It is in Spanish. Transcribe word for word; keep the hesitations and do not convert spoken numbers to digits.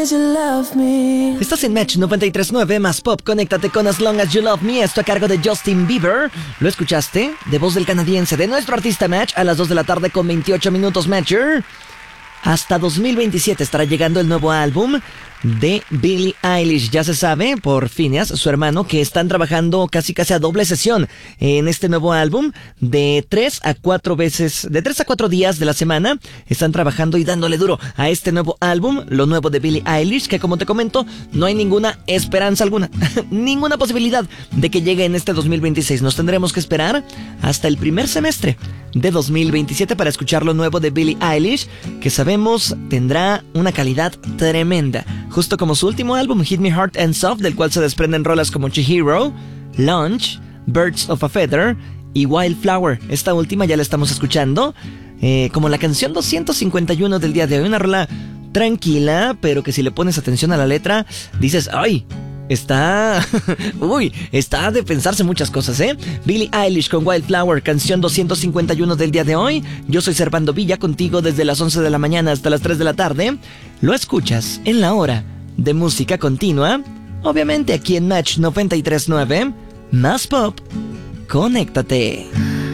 Estás en Match noventa y tres punto nueve más pop. Conéctate con As Long As You Love Me. Esto a cargo de Justin Bieber. ¿Lo escuchaste? De voz del canadiense, de nuestro artista Match, a las dos de la tarde con veintiocho minutos, Matcher. Hasta dos mil veintisiete estará llegando el nuevo álbum de Billie Eilish. Ya se sabe por Phineas, su hermano, que están trabajando casi casi a doble sesión en este nuevo álbum. De tres a cuatro veces, de tres a cuatro días de la semana, están trabajando y dándole duro a este nuevo álbum, lo nuevo de Billie Eilish, que como te comento, no hay ninguna esperanza alguna, ninguna posibilidad de que llegue en este dos mil veintiséis. Nos tendremos que esperar hasta el primer semestre de dos mil veintisiete para escuchar lo nuevo de Billie Eilish, que sabemos tendrá una calidad tremenda, justo como su último álbum, Hit Me Hard and Soft, del cual se desprenden rolas como Chihiro, Lunch, Birds of a Feather y Wildflower. Esta última ya la estamos escuchando eh, como la canción doscientos cincuenta y uno del día de hoy. Una rola tranquila, pero que si le pones atención a la letra, dices, ¡ay! Está... Uy, está de pensarse muchas cosas, ¿eh? Billie Eilish con Wildflower, canción doscientos cincuenta y uno del día de hoy. Yo soy Servando Villa, contigo desde las once de la mañana hasta las tres de la tarde. Lo escuchas en la hora de música continua, obviamente aquí en Match noventa y tres punto nueve, más pop. Conéctate.